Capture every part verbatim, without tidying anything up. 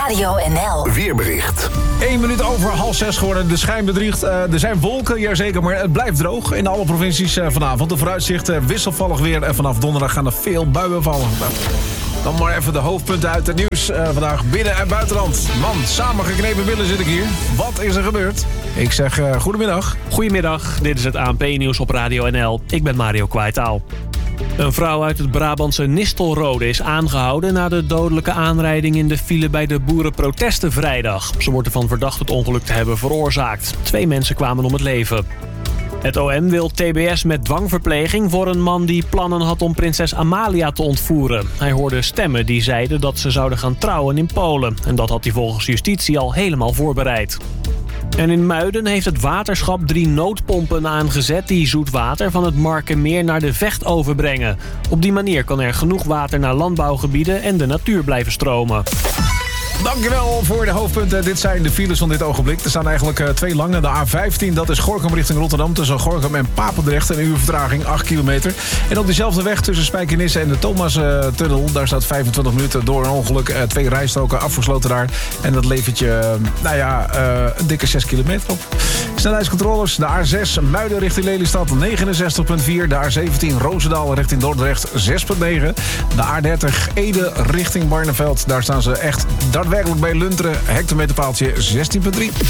Radio N L. Weerbericht. Eén minuut over half zes geworden. De schijn bedriegt. Uh, er zijn wolken, jazeker, maar het blijft droog in alle provincies uh, vanavond. De vooruitzichten wisselvallig weer. En vanaf donderdag gaan er veel buien vallen. Nou, dan maar even de hoofdpunten uit het nieuws uh, vandaag. Binnen- en buitenland. Man, samengeknepen billen zit ik hier. Wat is er gebeurd? Ik zeg uh, goedemiddag. Goedemiddag, dit is het A N P-nieuws op Radio N L. Ik ben Mario Kwaitaal. Een vrouw uit het Brabantse Nistelrode is aangehouden na de dodelijke aanrijding in de file bij de boerenprotesten vrijdag. Ze wordt ervan verdacht het ongeluk te hebben veroorzaakt. Twee mensen kwamen om het leven. Het O M wil T B S met dwangverpleging voor een man die plannen had om prinses Amalia te ontvoeren. Hij hoorde stemmen die zeiden dat ze zouden gaan trouwen in Polen. En dat had hij volgens justitie al helemaal voorbereid. En in Muiden heeft het waterschap drie noodpompen aangezet die zoet water van het Markenmeer naar de Vecht overbrengen. Op die manier kan er genoeg water naar landbouwgebieden en de natuur blijven stromen. Dankjewel voor de hoofdpunten. Dit zijn de files van dit ogenblik. Er staan eigenlijk uh, twee lange. De A vijftien, dat is Gorinchem richting Rotterdam. Tussen Gorinchem en Papendrecht. Een uur vertraging, acht kilometer. En op diezelfde weg tussen Spijkenisse en de Thomas-tunnel... Uh, daar staat vijfentwintig minuten door een ongeluk. Uh, twee rijstroken afgesloten daar. En dat levert je, uh, nou ja, uh, een dikke zes kilometer op. Snelheidscontroles. De A zes, Muiden richting Lelystad, negenenzestig komma vier. De A zeventien, Roosendaal richting Dordrecht, zes komma negen. De A dertig, Ede richting Barneveld. Daar staan ze echt daadwerkelijk bij Lunteren. Hectometerpaaltje zestien komma drie.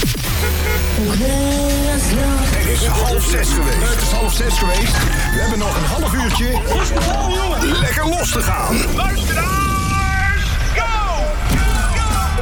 Het is half zes geweest. Het is half zes geweest. We hebben nog een half uurtje lekker los te gaan. Luister aan!